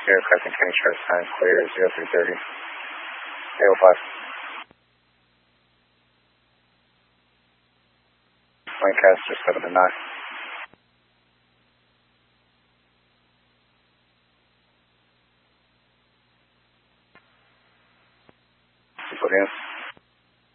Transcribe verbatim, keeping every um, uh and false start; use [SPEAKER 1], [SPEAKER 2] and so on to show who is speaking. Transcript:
[SPEAKER 1] Aircraft and Kenny Charter sign clear, zero three thirty. eight oh five. Lancaster seven to nine. Put in.